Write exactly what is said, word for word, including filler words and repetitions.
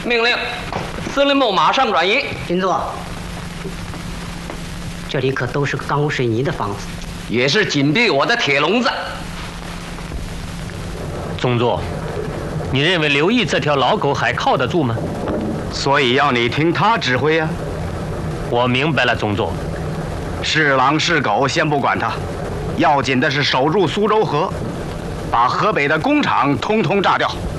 命令，司令部马上转移。 林座，这里可都是钢水泥的房子， 也是紧闭我的铁笼子。 宗座，你认为刘毅这条老狗还靠得住吗？ 所以要你听他指挥呀、啊。 我明白了，宗座。 是狼是狗先不管他，要紧的是守住苏州河，把河北的工厂通通炸掉。